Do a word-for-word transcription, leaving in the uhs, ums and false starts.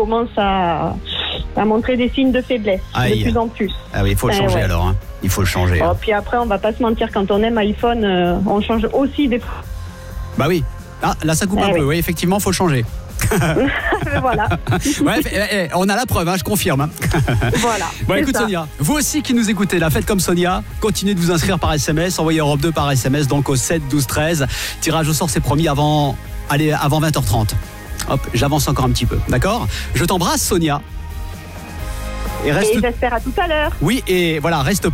commence à, à montrer des signes de faiblesse Aïe. de plus en plus. Ah oui, il faut le Eh changer ouais. alors. Hein. Il faut le changer. Oh, Hein. puis après, on va pas se mentir, quand on aime iPhone, euh, on change aussi des. Bah oui. Ah, là, ça coupe Eh un oui. peu. Oui, effectivement, il faut le changer. Voilà. Ouais, eh, eh, on a la preuve, hein, je confirme. Hein. Voilà. Bon, c'est écoute ça. Sonia, vous aussi qui nous écoutez, là, faites comme Sonia, continuez de vous inscrire par S M S, envoyez Europe deux par S M S, donc au sept douze treize. Tirage au sort, c'est promis avant, allez, avant vingt heures trente. Hop, j'avance encore un petit peu, d'accord ? Je t'embrasse Sonia. Et reste. Et j'espère à tout à l'heure. Oui, et voilà, reste